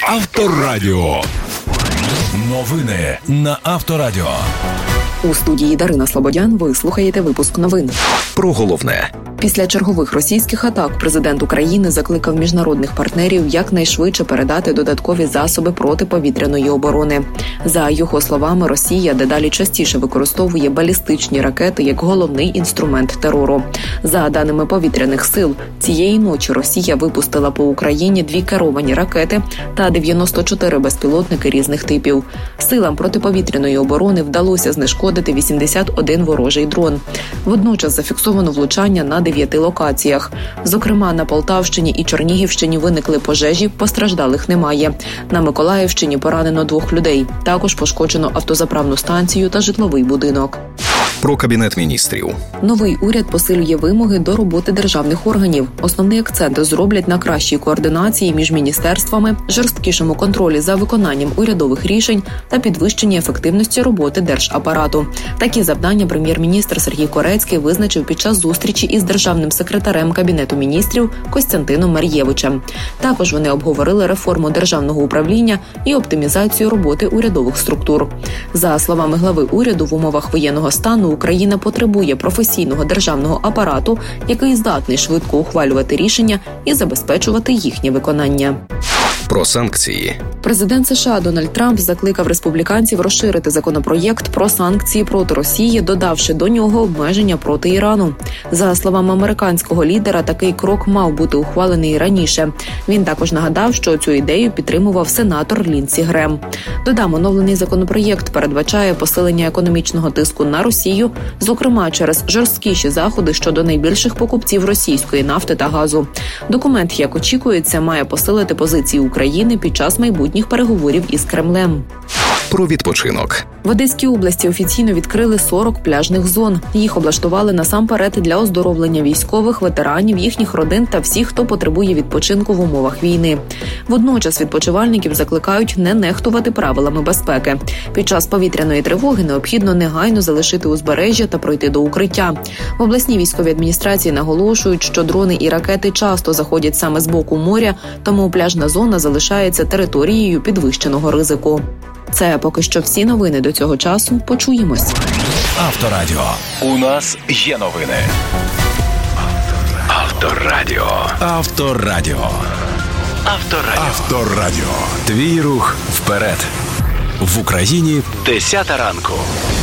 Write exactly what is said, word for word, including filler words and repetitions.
Авторадіо. Новини на Авторадіо. У студії Дарина Слободян ви слухаєте випуск новин. Про головне. Після чергових російських атак президент України закликав міжнародних партнерів якнайшвидше передати додаткові засоби протиповітряної оборони. За його словами, Росія дедалі частіше використовує балістичні ракети як головний інструмент терору. За даними повітряних сил, цієї ночі Росія випустила по Україні дві керовані ракети та дев'яносто чотири безпілотники різних типів. Силам протиповітряної оборони вдалося знешкодити вісімдесят один ворожий дрон. Водночас зафіксовано влучання на дев'яти локаціях. Зокрема, на Полтавщині і Чернігівщині виникли пожежі, постраждалих немає. На Миколаївщині поранено двох людей. Також пошкоджено автозаправну станцію та житловий будинок. Про Кабінет міністрів. Новий уряд посилює вимоги до роботи державних органів. Основний акцент зроблять на кращій координації між міністерствами, жорсткішому контролі за виконанням урядових рішень та підвищенні ефективності роботи держапарату. Такі завдання прем'єр-міністр Сергій Корецький визначив під час зустрічі із державним секретарем Кабінету міністрів Костянтином Мар'євичем. Також вони обговорили реформу державного управління і оптимізацію роботи урядових структур. За словами глави уряду, в умовах воєнного стану Україна потребує професійного державного апарату, який здатний швидко ухвалювати рішення і забезпечувати їхнє виконання. Про санкції. Президент США Дональд Трамп закликав республіканців розширити законопроєкт про санкції проти Росії, додавши до нього обмеження проти Ірану. За словами американського лідера, такий крок мав бути ухвалений раніше. Він також нагадав, що цю ідею підтримував сенатор Ліндсі Грем. Додам, оновлений законопроєкт передбачає посилення економічного тиску на Росію, зокрема через жорсткіші заходи щодо найбільших покупців російської нафти та газу. Документ, як очікується, має посилити позиції України під час майбутніх переговорів із Кремлем. Про відпочинок. В Одеській області офіційно відкрили сорок пляжних зон. Їх облаштували насамперед для оздоровлення військових, ветеранів, їхніх родин та всіх, хто потребує відпочинку в умовах війни. Водночас відпочивальників закликають не нехтувати правилами безпеки. Під час повітряної тривоги необхідно негайно залишити узбережжя та пройти до укриття. В обласній військовій адміністрації наголошують, що дрони і ракети часто заходять саме з боку моря, тому пляжна зона залишається територією підвищеного ризику. Це поки що всі новини до цього часу. Почуємось. Авторадіо. У нас є новини. Авторадіо. Авторадіо. Авторадіо. Авторадіо. Твій рух вперед. В Україні десята ранку.